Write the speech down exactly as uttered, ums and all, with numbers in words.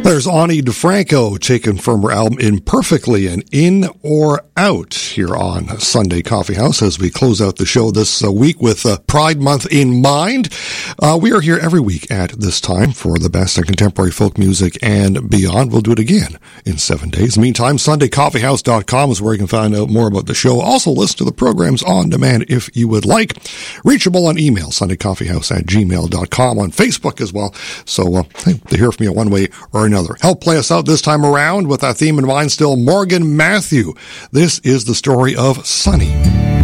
There's Ani DeFranco, taken from her album Imperfectly and In or Out here on Sunday Coffee House as we close out the show this uh, week with uh, Pride Month in mind. Uh, we are here every week at this time for the best in contemporary folk music and beyond. We'll do it again in seven days. Meantime, Sunday Coffee House dot com is where you can find out more about the show. Also, listen to the programs on demand if you would like. Reachable on email, sunday coffee house at gmail dot com, on Facebook as well. So, uh, hey, to hear from you one way or another. Help play us out this time around with that theme in mind still, Morgan Matthew. This is the story of Sunny.